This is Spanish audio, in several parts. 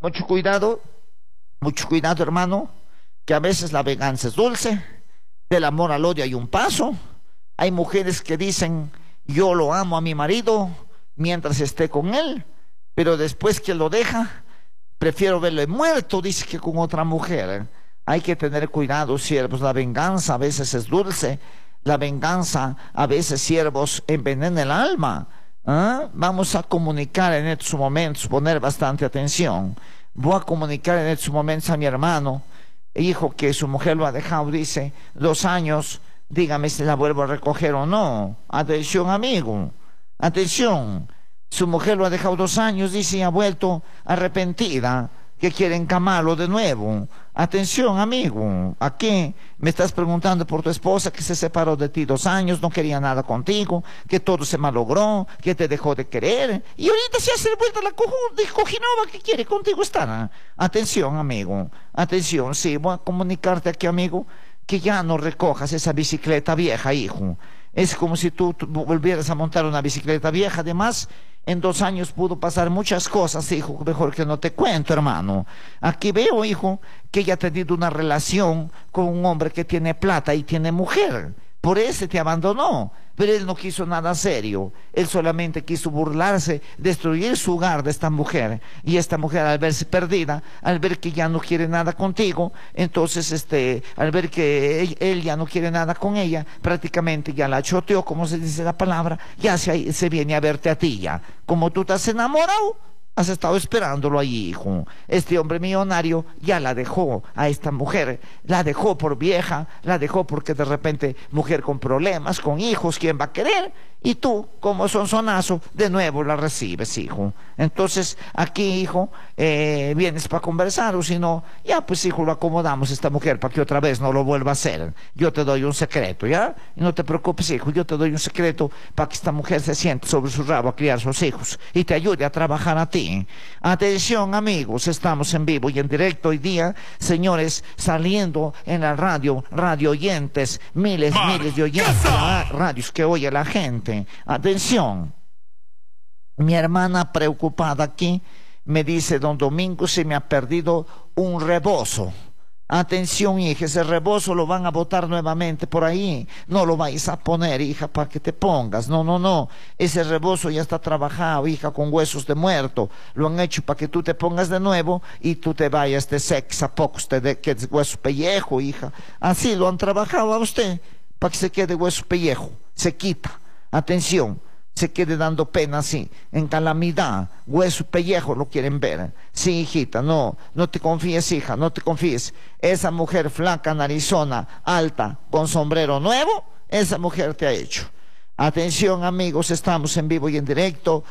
mucho cuidado, hermano, que a veces la venganza es dulce, del amor al odio hay un paso. Hay mujeres que dicen, yo lo amo a mi marido mientras esté con él, pero después que lo deja, prefiero verlo muerto, dice, que con otra mujer. Hay que tener cuidado, siervos, la venganza a veces es dulce, la venganza a veces, siervos, envenena el alma. Vamos a comunicar en estos momentos, poner bastante atención. Voy a comunicar en estos momentos a mi hermano, hijo, que su mujer lo ha dejado, dice, 2 años, dígame si la vuelvo a recoger o no. Atención, amigo, atención. Su mujer lo ha dejado 2 años, dice, y ha vuelto arrepentida, que quiere encamarlo de nuevo. Atención, amigo, aquí me estás preguntando por tu esposa que se separó de ti 2 años, no quería nada contigo, que todo se malogró, que te dejó de querer, y ahorita se hace vuelta la cojinova que quiere contigo estar. Atención, amigo, atención, sí, voy a comunicarte aquí, amigo, que ya no recojas esa bicicleta vieja, hijo. Es como si tú volvieras a montar una bicicleta vieja. Además, en 2 años pudo pasar muchas cosas, hijo, mejor que no te cuento, hermano. Aquí veo, hijo, que ella ha tenido una relación con un hombre que tiene plata y tiene mujer. Por eso te abandonó, pero él no quiso nada serio. Él solamente quiso burlarse, destruir su hogar de esta mujer. Y esta mujer, al verse perdida, al ver que ya no quiere nada contigo, entonces al ver que él ya no quiere nada con ella, prácticamente ya la choteó, como se dice la palabra, ya se viene a verte a ti ya. Como tú te has enamorado, has estado esperándolo ahí, hijo. Este hombre millonario ya la dejó a esta mujer, la dejó por vieja, la dejó porque de repente mujer con problemas, con hijos, ¿quién va a querer? Y tú, como sonsonazo, de nuevo la recibes, hijo. Entonces, aquí, hijo, vienes para conversar, o si no, ya pues, hijo, lo acomodamos a esta mujer para que otra vez no lo vuelva a hacer. Yo te doy un secreto, ¿ya? Y no te preocupes, hijo, yo te doy un secreto para que esta mujer se siente sobre su rabo a criar sus hijos y te ayude a trabajar a ti. Atención, amigos, estamos en vivo y en directo hoy día, señores, saliendo en la radio oyentes, miles de oyentes, radios que oye la gente. Atención, mi hermana preocupada aquí me dice, don Domingo, se me ha perdido un rebozo. Atención, hija, ese rebozo lo van a botar nuevamente por ahí. No lo vais a poner, hija, para que te pongas. No. Ese rebozo ya está trabajado, hija, con huesos de muerto. Lo han hecho para que tú te pongas de nuevo y tú te vayas de sex a poco, que es hueso pellejo, hija. Así lo han trabajado a usted, para que se quede hueso pellejo. Se quita. Atención, se quede dando pena así, en calamidad, hueso, pellejo lo quieren ver. Sí, hijita, no te confíes, hija, no te confíes. Esa mujer flaca, narizona, alta, con sombrero nuevo, esa mujer te ha hecho. Atención, amigos, estamos en vivo y en directo,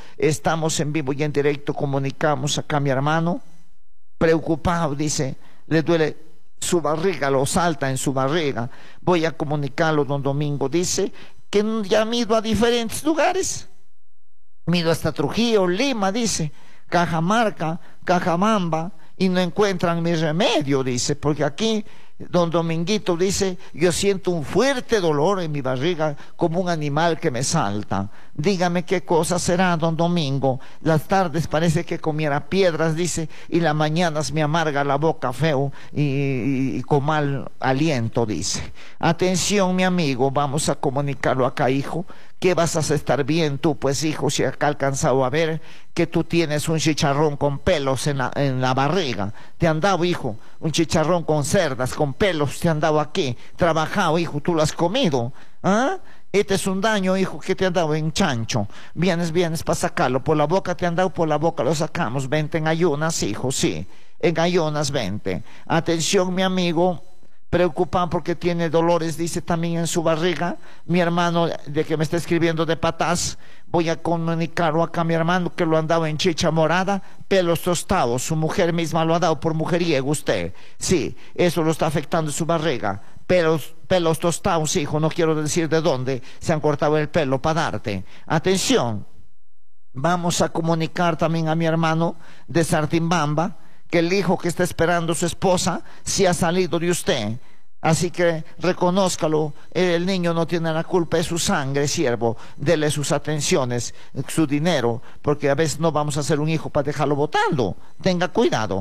comunicamos acá a mi hermano, preocupado, dice, le duele su barriga, lo salta en su barriga. Voy a comunicarlo, don Domingo, dice que ya han ido a diferentes lugares, han ido hasta Trujillo, Lima, dice, Cajamarca, Cajamamba, y no encuentran mi remedio, dice, porque aquí don Dominguito dice, yo siento un fuerte dolor en mi barriga como un animal que me salta. Dígame qué cosa será, don Domingo. Las tardes parece que comiera piedras, dice, y las mañanas me amarga la boca feo y con mal aliento, dice. Atención, mi amigo, vamos a comunicarlo acá, hijo. ¿Qué vas a estar bien tú? Pues, hijo, si acá alcanzado a ver que tú tienes un chicharrón con pelos en la barriga. Te han dado, hijo, un chicharrón con cerdas, con pelos, te han dado aquí. Trabajado, hijo, tú lo has comido. Este es un daño, hijo, que te han dado en chancho. Vienes para sacarlo. Por la boca te han dado, por la boca lo sacamos. Vente en ayunas, hijo, sí. En ayunas, vente. Atención, mi amigo. Preocupado porque tiene dolores, dice, también en su barriga. Mi hermano, de que me está escribiendo de Patás, voy a comunicarlo acá a mi hermano, que lo han dado en chicha morada, pelos tostados. Su mujer misma lo ha dado por mujeriego, usted. Sí, eso lo está afectando en su barriga. Pelos tostados, hijo, no quiero decir de dónde se han cortado el pelo para darte. Atención, vamos a comunicar también a mi hermano de Sartimbamba, que el hijo que está esperando su esposa se ha salido de usted. Así que reconózcalo, el niño no tiene la culpa, es su sangre, siervo. Dele sus atenciones, su dinero, porque a veces no vamos a hacer un hijo para dejarlo botando. Tenga cuidado.